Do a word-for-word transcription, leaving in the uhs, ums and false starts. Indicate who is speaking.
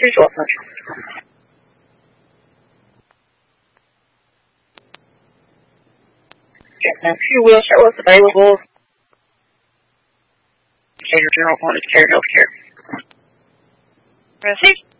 Speaker 1: Here's Wilson. A few wheelchair was available. Cater General Point of Care Healthcare.
Speaker 2: Received.